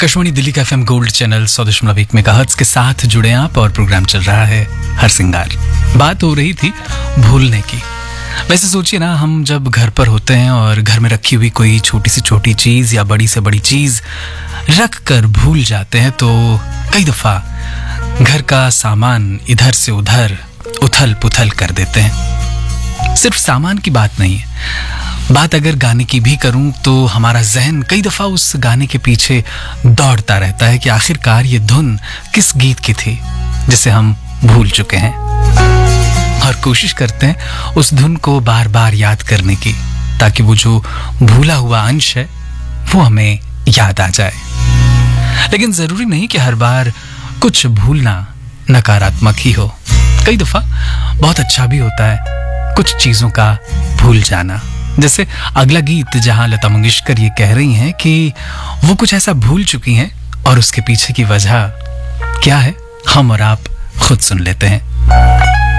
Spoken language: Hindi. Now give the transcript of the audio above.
आकाशवाणी दिल्ली का FM गोल्ड चैनल 100.1 मेगाहर्ट्ज के साथ जुड़े आप और प्रोग्राम चल रहा है हर सिंगार। बात हो रही थी भूलने की। वैसे सोचिए ना, हम जब घर पर होते हैं और घर में रखी हुई कोई छोटी से छोटी चीज या बड़ी से बड़ी चीज रख कर भूल जाते हैं तो कई दफा घर का सामान इधर से उधर उथल पुथल कर देते हैं। सिर्फ सामान की बात नहीं है, बात अगर गाने की भी करूं तो हमारा जहन कई दफा उस गाने के पीछे दौड़ता रहता है कि आखिरकार ये धुन किस गीत की थी जिसे हम भूल चुके हैं, और कोशिश करते हैं उस धुन को बार बार याद करने की ताकि वो जो भूला हुआ अंश है वो हमें याद आ जाए। लेकिन जरूरी नहीं कि हर बार कुछ भूलना नकारात्मक ही हो। कई दफा बहुत अच्छा भी होता है कुछ चीजों का भूल जाना। जैसे अगला गीत जहां लता मंगेशकर ये कह रही हैं कि वो कुछ ऐसा भूल चुकी हैं और उसके पीछे की वजह क्या है, हम और आप खुद सुन लेते हैं।